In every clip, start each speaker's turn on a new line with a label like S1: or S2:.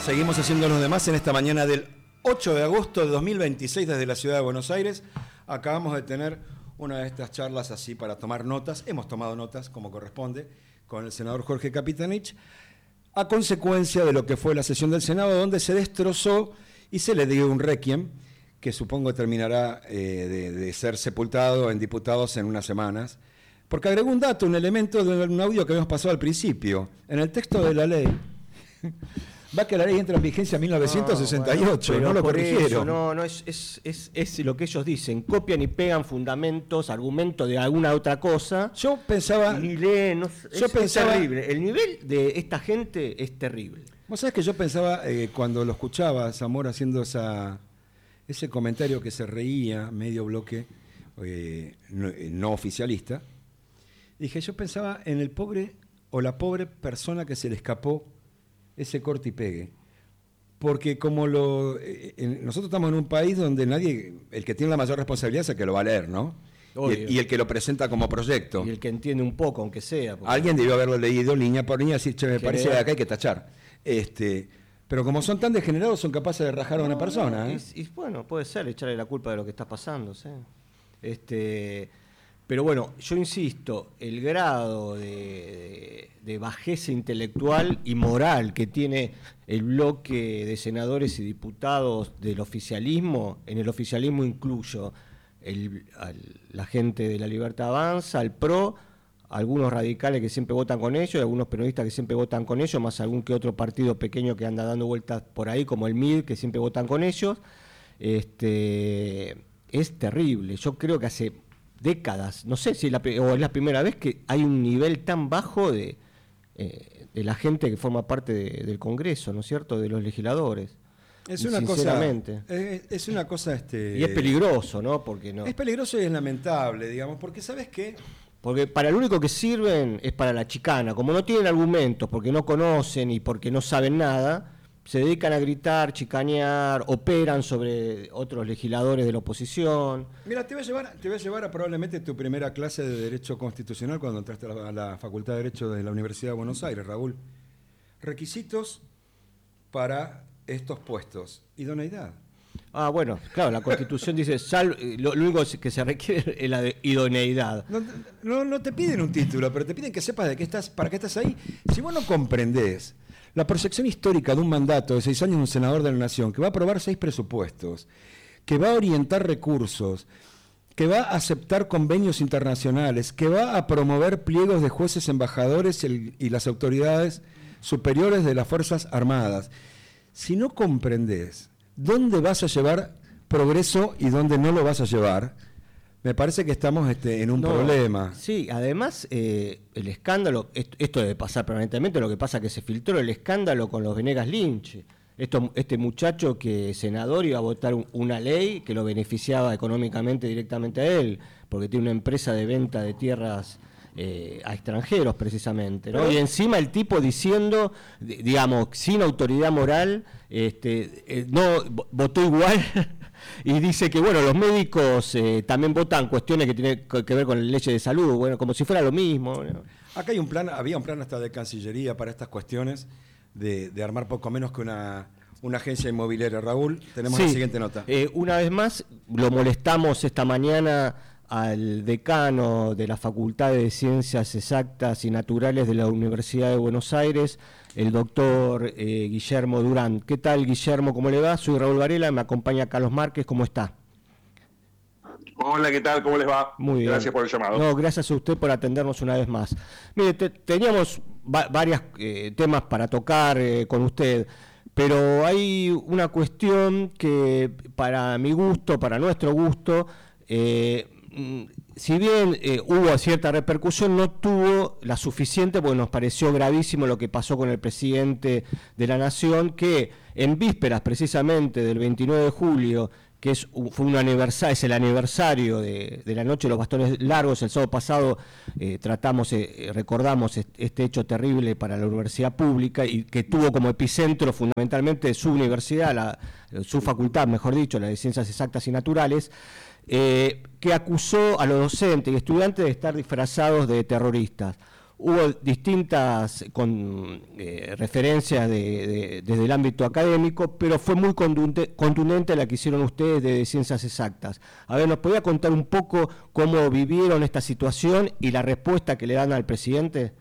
S1: Seguimos haciendo los demás en esta mañana del 8 de agosto de 2026 desde la ciudad de Buenos Aires. Acabamos de tener una de estas charlas así para tomar notas. Hemos tomado notas como corresponde con el senador Jorge Capitanich a consecuencia de lo que fue la sesión del Senado, donde se destrozó y se le dio un requiem que supongo terminará de ser sepultado en diputados en unas semanas, porque agregó un dato, un elemento de un audio que habíamos pasado al principio. En el texto de la ley va que la ley entra en vigencia en 1968,
S2: bueno,
S1: no lo corrigieron.
S2: No, es lo que ellos dicen, copian y pegan fundamentos, argumentos de alguna otra cosa.
S1: Yo pensaba...
S2: Y leen, es terrible. El nivel de esta gente es terrible.
S1: Vos sabés que yo pensaba, cuando lo escuchaba Zamora haciendo ese comentario que se reía, medio bloque, no oficialista, dije, yo pensaba en el pobre o la pobre persona que se le escapó ese corte y pegue. Porque como nosotros estamos en un país donde el que tiene la mayor responsabilidad es el que lo va a leer, ¿no? Y el que lo presenta como proyecto.
S2: Y el que entiende un poco, aunque sea.
S1: Alguien debió haberlo leído línea por línea y decir, che, me parece que acá hay que tachar. Pero como son tan degenerados, son capaces de rajar a una persona.
S2: Y bueno, puede ser echarle la culpa de lo que está pasando, ¿sí? Pero bueno, yo insisto, el grado de bajeza intelectual y moral que tiene el bloque de senadores y diputados del oficialismo, en el oficialismo incluyo la gente de La Libertad Avanza, al PRO, algunos radicales que siempre votan con ellos, algunos peronistas que siempre votan con ellos, más algún que otro partido pequeño que anda dando vueltas por ahí, como el MID, que siempre votan con ellos. Es terrible. Yo creo que hace décadas, no sé si es la primera vez que hay un nivel tan bajo de la gente que forma parte del Congreso, ¿no es cierto?, de los legisladores.
S1: Es una
S2: sinceramente.
S1: Es una cosa...
S2: Y es peligroso, ¿no? Porque no.
S1: Es peligroso y es lamentable, digamos, porque ¿sabes qué?
S2: Porque para lo único que sirven es para la chicana. Como no tienen argumentos, porque no conocen y porque no saben nada, se dedican a gritar, chicanear, operan sobre otros legisladores de la oposición.
S1: Mira, te voy a llevar a probablemente tu primera clase de Derecho Constitucional cuando entraste a la Facultad de Derecho de la Universidad de Buenos Aires, Raúl. Requisitos para estos puestos. Idoneidad.
S2: Ah, bueno, claro, la Constitución dice, lo único que se requiere es la de idoneidad.
S1: No te piden un título, pero te piden que sepas para qué estás ahí. Si vos no comprendés la proyección histórica de un mandato de 6 años de un senador de la Nación, que va a aprobar 6 presupuestos, que va a orientar recursos, que va a aceptar convenios internacionales, que va a promover pliegos de jueces, embajadores y las autoridades superiores de las Fuerzas Armadas. Si no comprendés dónde vas a llevar progreso y dónde no lo vas a llevar, me parece que estamos en un problema.
S2: Sí, además el escándalo, esto debe pasar permanentemente, lo que pasa es que se filtró el escándalo con los Venegas Lynch. Este muchacho que senador iba a votar una ley que lo beneficiaba económicamente directamente a él, porque tiene una empresa de venta de tierras a extranjeros precisamente, ¿no? Y encima el tipo diciendo, digamos, sin autoridad moral, no votó igual y dice que bueno, los médicos también votan cuestiones que tienen que ver con la ley de salud, bueno, como si fuera lo mismo, ¿no?
S1: Acá había un plan hasta de Cancillería para estas cuestiones de armar poco menos que una agencia inmobiliaria. Raúl, tenemos la siguiente nota.
S2: Una vez más lo molestamos esta mañana al decano de la Facultad de Ciencias Exactas y Naturales de la Universidad de Buenos Aires, el doctor Guillermo Durán. ¿Qué tal, Guillermo? ¿Cómo le va? Soy Raúl Varela, me acompaña Carlos Márquez. ¿Cómo está?
S3: Hola, ¿qué tal? ¿Cómo les va?
S2: Muy bien.
S3: Gracias por el llamado.
S2: No, gracias a usted por atendernos una vez más. Mire, teníamos varios temas para tocar con usted, pero hay una cuestión que para mi gusto, para nuestro gusto, si bien hubo cierta repercusión, no tuvo la suficiente, porque nos pareció gravísimo lo que pasó con el presidente de la Nación, que en vísperas precisamente del 29 de julio, que es el aniversario de la Noche de los Bastones Largos, el sábado pasado recordamos este hecho terrible para la universidad pública y que tuvo como epicentro fundamentalmente su universidad, su facultad, mejor dicho, la de Ciencias Exactas y Naturales, que acusó a los docentes y estudiantes de estar disfrazados de terroristas. Hubo distintas referencias desde el ámbito académico, pero fue muy contundente la que hicieron ustedes de ciencias exactas. A ver, ¿nos podía contar un poco cómo vivieron esta situación y la respuesta que le dan al presidente?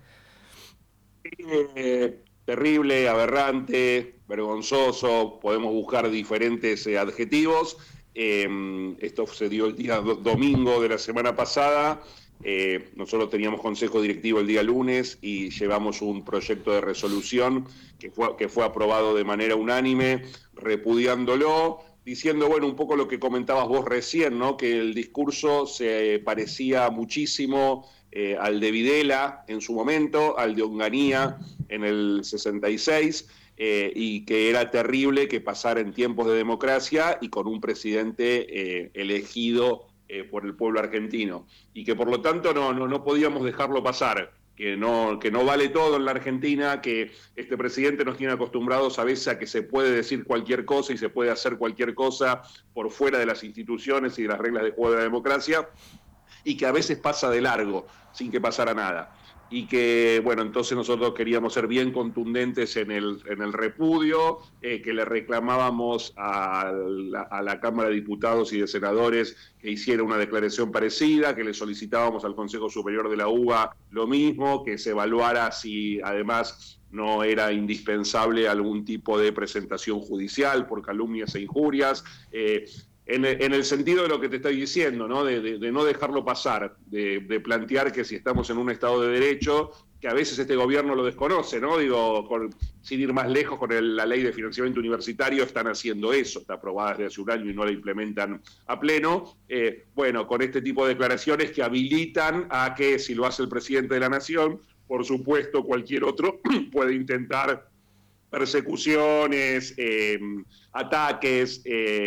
S3: Terrible, aberrante, vergonzoso, podemos buscar diferentes adjetivos. Esto se dio el día domingo de la semana pasada. Nosotros teníamos consejo directivo el día lunes y llevamos un proyecto de resolución que fue aprobado de manera unánime, repudiándolo, diciendo, bueno, un poco lo que comentabas vos recién, ¿no? Que el discurso se parecía muchísimo al de Videla en su momento, al de Onganía en el 66, y que era terrible que pasara en tiempos de democracia y con un presidente elegido por el pueblo argentino, y que por lo tanto no podíamos dejarlo pasar, que no vale todo en la Argentina, que este presidente nos tiene acostumbrados a veces a que se puede decir cualquier cosa y se puede hacer cualquier cosa por fuera de las instituciones y de las reglas de juego de la democracia, y que a veces pasa de largo, sin que pasara nada. Y que, bueno, entonces nosotros queríamos ser bien contundentes en el repudio, que le reclamábamos a la Cámara de Diputados y de Senadores que hiciera una declaración parecida, que le solicitábamos al Consejo Superior de la UBA lo mismo, que se evaluara si además no era indispensable algún tipo de presentación judicial por calumnias e injurias, en el sentido de lo que te estoy diciendo, ¿no? De no dejarlo pasar, de plantear que si estamos en un Estado de Derecho, que a veces este gobierno lo desconoce, ¿no? Digo, sin ir más lejos, con la ley de financiamiento universitario están haciendo eso, está aprobada desde hace un año y no la implementan a pleno. Bueno, con este tipo de declaraciones que habilitan a que, si lo hace el presidente de la Nación, por supuesto cualquier otro puede intentar persecuciones, ataques,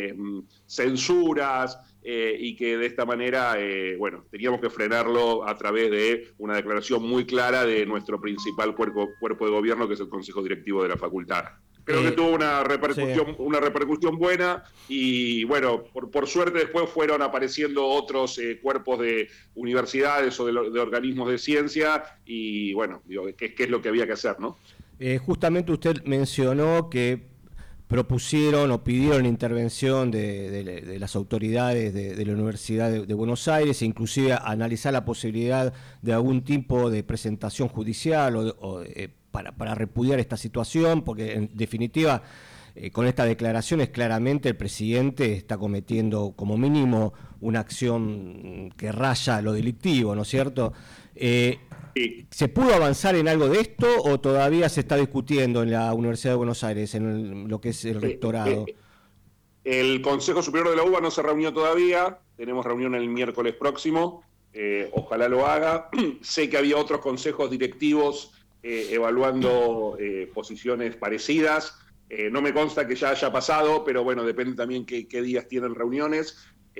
S3: censuras, y que de esta manera, bueno, teníamos que frenarlo a través de una declaración muy clara de nuestro principal cuerpo de gobierno, que es el Consejo Directivo de la Facultad. Creo que tuvo una repercusión buena, y bueno, por suerte después fueron apareciendo otros cuerpos de universidades o de organismos de ciencia, y bueno, digo, ¿qué es lo que había que hacer, no?
S2: Justamente usted mencionó que propusieron o pidieron intervención de las autoridades de la Universidad de Buenos Aires, e inclusive analizar la posibilidad de algún tipo de presentación judicial para repudiar esta situación, porque en definitiva con estas declaraciones claramente el presidente está cometiendo como mínimo una acción que raya lo delictivo, ¿no es cierto?
S3: Sí.
S2: ¿Se pudo avanzar en algo de esto o todavía se está discutiendo en la Universidad de Buenos Aires, en lo que es el rectorado?
S3: El Consejo Superior de la UBA no se reunió todavía, tenemos reunión el miércoles próximo, ojalá lo haga. Sé que había otros consejos directivos evaluando posiciones parecidas. No me consta que ya haya pasado, pero bueno, depende también qué días tienen reuniones.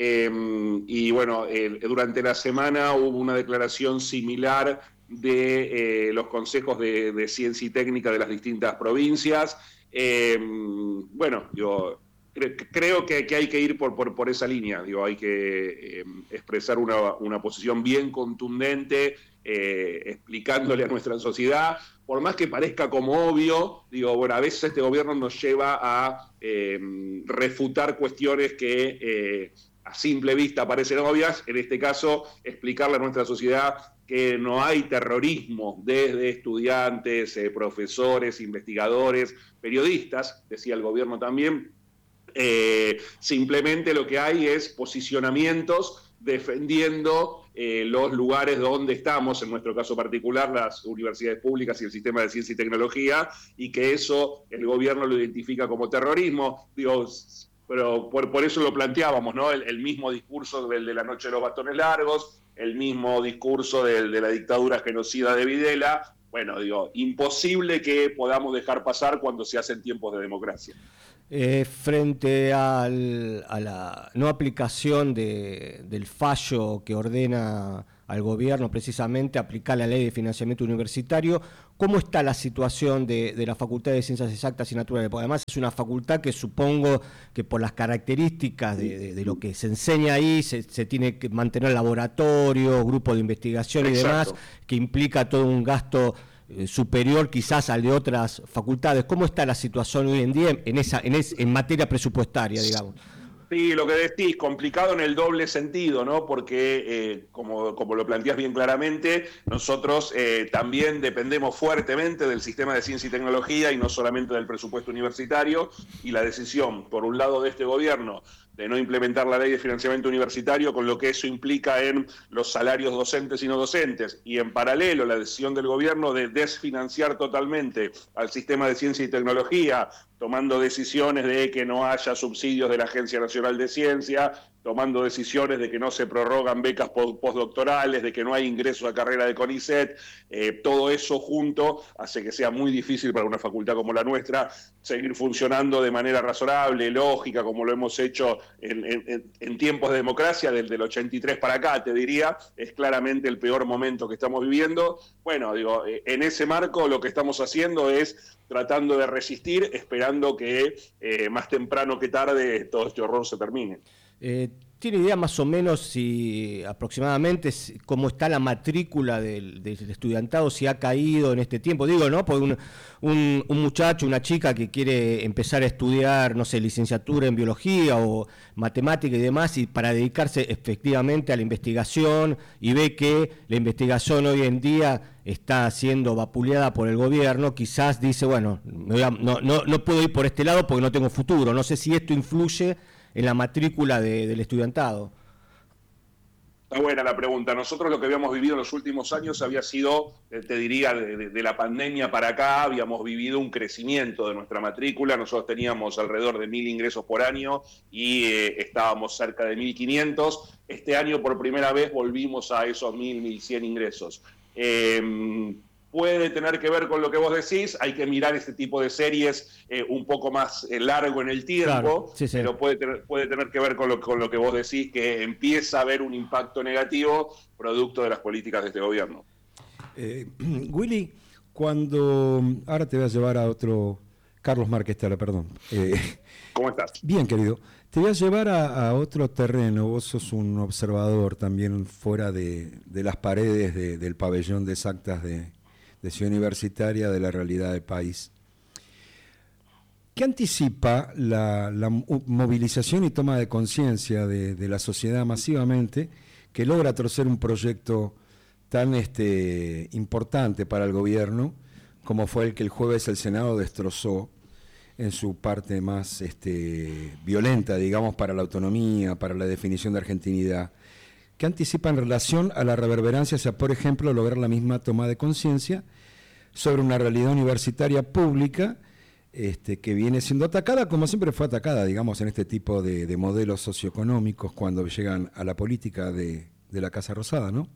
S3: Y bueno, durante la semana hubo una declaración similar de los consejos de ciencia y técnica de las distintas provincias. Bueno, yo creo que hay que ir por esa línea. Digo, hay que expresar una posición bien contundente, explicándole a nuestra sociedad, por más que parezca como obvio. Digo, bueno, a veces este gobierno nos lleva a refutar cuestiones que a simple vista parecen obvias. En este caso, explicarle a nuestra sociedad que no hay terrorismo desde estudiantes, profesores, investigadores, periodistas, decía el gobierno también. Simplemente lo que hay es posicionamientos defendiendo los lugares donde estamos, en nuestro caso particular, las universidades públicas y el sistema de ciencia y tecnología, y que eso el gobierno lo identifica como terrorismo. Digo, pero por eso lo planteábamos, ¿no? El mismo discurso del de la noche de los bastones largos, el mismo discurso de la dictadura genocida de Videla. Bueno, digo, imposible que podamos dejar pasar cuando se hace en tiempos de democracia.
S2: Frente a la no aplicación del fallo que ordena al gobierno precisamente aplicar la ley de financiamiento universitario, ¿cómo está la situación de la Facultad de Ciencias Exactas y Naturales? Porque además es una facultad que supongo que por las características de lo que se enseña ahí, se tiene que mantener laboratorio, grupo de investigación y demás, que implica todo un gasto superior quizás al de otras facultades. ¿Cómo está la situación hoy en día en materia presupuestaria, digamos?
S3: Sí, lo que decís, complicado en el doble sentido, ¿no? Porque, como lo planteás bien claramente, nosotros también dependemos fuertemente del sistema de ciencia y tecnología y no solamente del presupuesto universitario, y la decisión, por un lado, de este gobierno de no implementar la ley de financiamiento universitario, con lo que eso implica en los salarios docentes y no docentes, y en paralelo la decisión del gobierno de desfinanciar totalmente al sistema de ciencia y tecnología, tomando decisiones de que no haya subsidios de la Agencia Nacional de Ciencia, tomando decisiones de que no se prorrogan becas postdoctorales, de que no hay ingreso a carrera de CONICET, todo eso junto hace que sea muy difícil para una facultad como la nuestra seguir funcionando de manera razonable, lógica, como lo hemos hecho en tiempos de democracia, desde el 83 para acá, te diría, es claramente el peor momento que estamos viviendo. Bueno, digo, en ese marco lo que estamos haciendo es tratando de resistir, esperando que más temprano que tarde todo este horror se termine.
S2: ¿Tiene idea más o menos si aproximadamente cómo está la matrícula del estudiantado, si ha caído en este tiempo? Digo, ¿no? Porque un muchacho, una chica que quiere empezar a estudiar, no sé, licenciatura en biología o matemática y demás, y para dedicarse efectivamente a la investigación, y ve que la investigación hoy en día está siendo vapuleada por el gobierno, quizás dice, bueno, no puedo ir por este lado porque no tengo futuro. No sé si esto influye en la matrícula del estudiantado.
S3: Está buena la pregunta. Nosotros lo que habíamos vivido en los últimos años había sido, te diría, de la pandemia para acá, habíamos vivido un crecimiento de nuestra matrícula. Nosotros teníamos alrededor de 1.000 ingresos por año y estábamos cerca de 1.500. Este año por primera vez volvimos a esos 1.000, 1.100 ingresos. Puede tener que ver con lo que vos decís, hay que mirar este tipo de series un poco más largo en el tiempo, claro, sí. Pero puede tener que ver con lo que vos decís, que empieza a haber un impacto negativo producto de las políticas de este gobierno.
S1: Willy, ahora te voy a llevar a otro, Carlos Márquez Tala, perdón.
S3: ¿Cómo estás?
S1: Bien, querido. Te voy a llevar a otro terreno. Vos sos un observador también fuera de las paredes del pabellón de exactas de Ciudad Universitaria, de la realidad del país. ¿Qué anticipa la movilización y toma de conciencia de la sociedad masivamente que logra torcer un proyecto tan importante para el gobierno como fue el que el jueves el Senado destrozó en su parte más violenta, digamos, para la autonomía, para la definición de argentinidad? ¿Qué anticipa en relación a la reverberancia hacia, por ejemplo, lograr la misma toma de conciencia sobre una realidad universitaria pública que viene siendo atacada, como siempre fue atacada, digamos, en este tipo de modelos socioeconómicos cuando llegan a la política de la Casa Rosada, ¿no?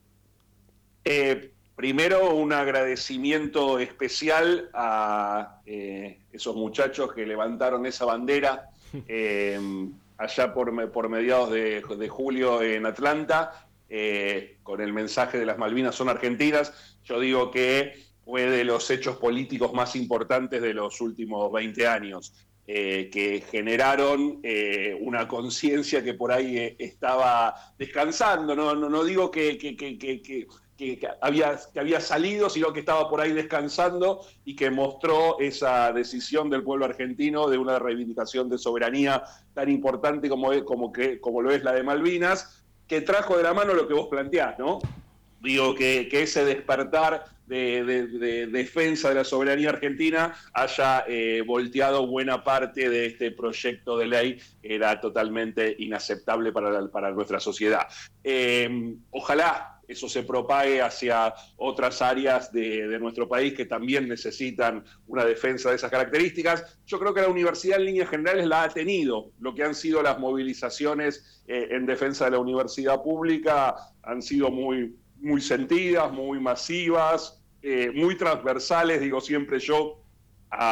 S3: Primero, un agradecimiento especial a esos muchachos que levantaron esa bandera allá por mediados de julio en Atlanta, con el mensaje de las Malvinas son argentinas. Yo digo que fue de los hechos políticos más importantes de los últimos 20 años, que generaron una conciencia que por ahí estaba descansando. No digo que había salido, sino que estaba por ahí descansando y que mostró esa decisión del pueblo argentino de una reivindicación de soberanía tan importante como lo es la de Malvinas, que trajo de la mano lo que vos planteás, ¿no? Digo que ese despertar de defensa de la soberanía argentina haya volteado buena parte de este proyecto de ley que era totalmente inaceptable para nuestra sociedad. Ojalá eso se propague hacia otras áreas de nuestro país que también necesitan una defensa de esas características. Yo creo que la universidad en líneas generales la ha tenido. Lo que han sido las movilizaciones en defensa de la universidad pública han sido muy sentidas, muy masivas, muy transversales, digo siempre yo, a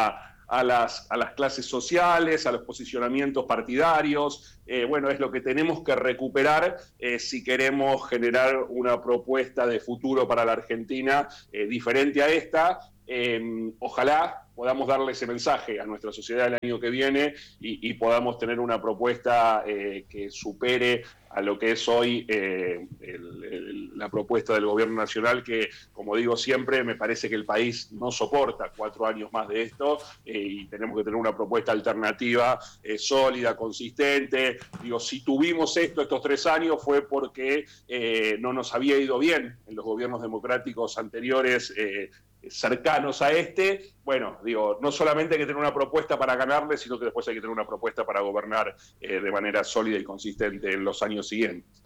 S3: a las clases sociales, a los posicionamientos partidarios. Bueno, es lo que tenemos que recuperar si queremos generar una propuesta de futuro para la Argentina diferente a esta. Ojalá podamos darle ese mensaje a nuestra sociedad el año que viene y podamos tener una propuesta que supere a lo que es hoy la propuesta del gobierno nacional, que, como digo siempre, me parece que el país no soporta 4 años más de esto y tenemos que tener una propuesta alternativa sólida, consistente. Digo, si tuvimos estos 3 años fue porque no nos había ido bien en los gobiernos democráticos anteriores cercanos a este. Bueno, digo, no solamente hay que tener una propuesta para ganarle, sino que después hay que tener una propuesta para gobernar de manera sólida y consistente en los años siguientes.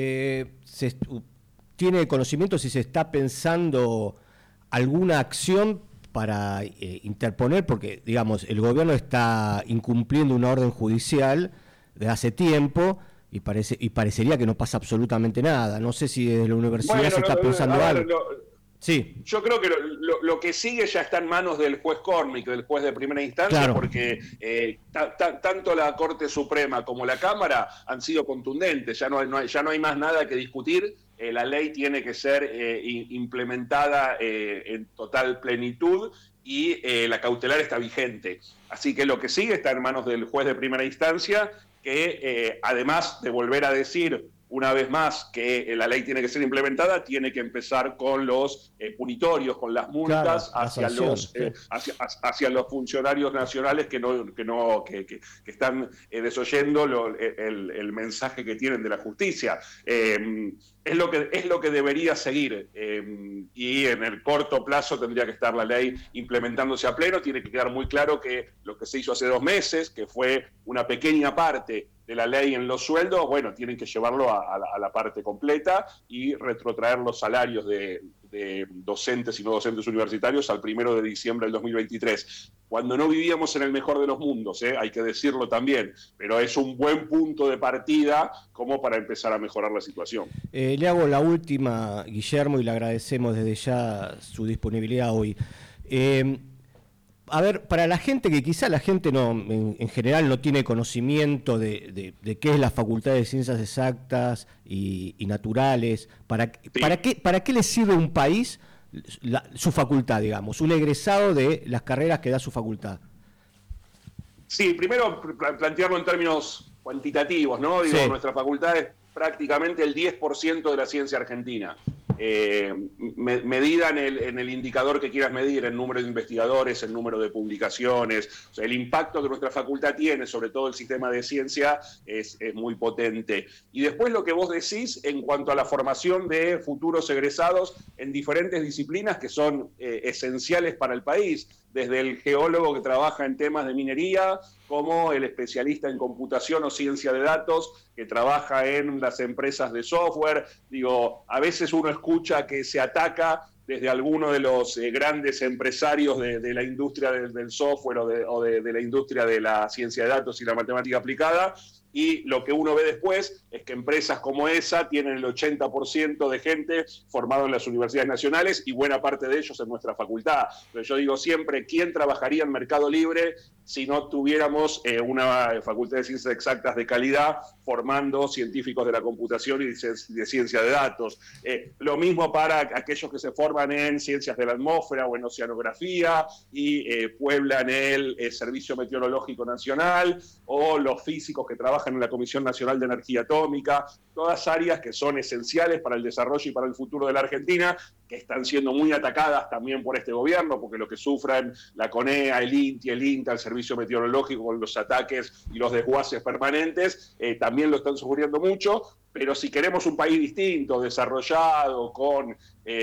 S2: ¿Tiene conocimiento si se está pensando alguna acción para interponer? Porque, digamos, el gobierno está incumpliendo una orden judicial de hace tiempo y parecería que no pasa absolutamente nada. No sé si desde la universidad se está pensando algo. Sí.
S3: Yo creo que lo que sigue ya está en manos del juez Cormick, del juez de primera instancia, claro, porque tanto la Corte Suprema como la Cámara han sido contundentes, ya no hay más nada que discutir. La ley tiene que ser implementada en total plenitud y la cautelar está vigente. Así que lo que sigue está en manos del juez de primera instancia, que además de volver a decir una vez más que la ley tiene que ser implementada, tiene que empezar con los punitorios, con las multas, claro, hacia los funcionarios nacionales que están desoyendo el mensaje que tienen de la justicia. Es lo que debería seguir y en el corto plazo tendría que estar la ley implementándose a pleno. Tiene que quedar muy claro que lo que se hizo hace 2 meses, que fue una pequeña parte de la ley en los sueldos, bueno, tienen que llevarlo a la parte completa y retrotraer los salarios de docentes y no docentes universitarios al 1 de diciembre del 2023. Cuando no vivíamos en el mejor de los mundos, hay que decirlo también, pero es un buen punto de partida como para empezar a mejorar la situación.
S2: Le hago la última, Guillermo, y le agradecemos desde ya su disponibilidad hoy. A ver, para la gente que quizá la gente no, en general no tiene conocimiento de qué es la Facultad de Ciencias Exactas y Naturales, ¿para qué le sirve a un país su facultad, digamos, un egresado de las carreras que da su facultad?
S3: Sí, primero plantearlo en términos cuantitativos, ¿no? Digo, sí, nuestra facultad es prácticamente el 10% de la ciencia argentina. Medida en el indicador que quieras medir, el número de investigadores, el número de publicaciones, o sea, el impacto que nuestra facultad tiene sobre todo el sistema de ciencia es muy potente. Y después lo que vos decís en cuanto a la formación de futuros egresados en diferentes disciplinas que son esenciales para el país, desde el geólogo que trabaja en temas de minería, como el especialista en computación o ciencia de datos que trabaja en las empresas de software. Digo, a veces uno escucha que se ataca desde alguno de los grandes empresarios de la industria del software o de la industria de la ciencia de datos y la matemática aplicada, y lo que uno ve después es que empresas como esa tienen el 80% de gente formada en las universidades nacionales y buena parte de ellos en nuestra facultad. Pero yo digo siempre, ¿quién trabajaría en Mercado Libre si no tuviéramos una facultad de ciencias exactas de calidad formando científicos de la computación y de ciencia de datos? Lo mismo para aquellos que se forman en ciencias de la atmósfera o en oceanografía y pueblan el Servicio Meteorológico Nacional, o los físicos que trabajan en la Comisión Nacional de Energía Atómica, todas áreas que son esenciales para el desarrollo y para el futuro de la Argentina, que están siendo muy atacadas también por este gobierno, porque lo que sufren la CONEA, el INTI, el INTA, el Servicio Meteorológico, con los ataques y los desguaces permanentes, también lo están sufriendo mucho. Pero si queremos un país distinto, desarrollado, con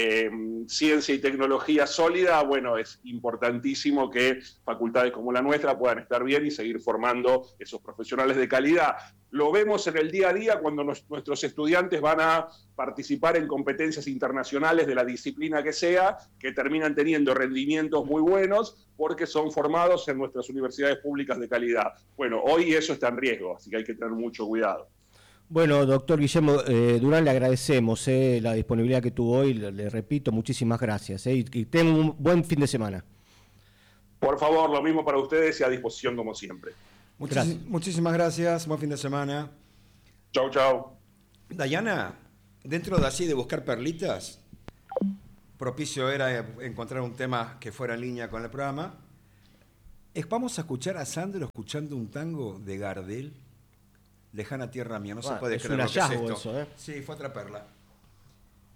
S3: ciencia y tecnología sólida, bueno, es importantísimo que facultades como la nuestra puedan estar bien y seguir formando esos profesionales de calidad. Lo vemos en el día a día cuando nuestros estudiantes van a participar en competencias internacionales de la disciplina que sea, que terminan teniendo rendimientos muy buenos porque son formados en nuestras universidades públicas de calidad. Bueno, hoy eso está en riesgo, así que hay que tener mucho cuidado.
S2: Bueno, doctor Guillermo Durán, le agradecemos la disponibilidad que tuvo hoy, le repito, muchísimas gracias y tenga un buen fin de semana.
S3: Por favor, lo mismo para ustedes y a disposición como siempre.
S1: Muchísimas gracias, buen fin de semana.
S3: Chau, chau.
S1: Dayana, dentro de así de buscar perlitas, propicio era encontrar un tema que fuera en línea con el programa. Vamos a escuchar a Sandro escuchando un tango de Gardel, Lejana Tierra Mía. No se puede
S2: es
S1: creer
S2: un
S1: lo que es
S2: hallazgo
S1: esto.
S2: eso, ¿eh?
S1: Sí, fue otra perla.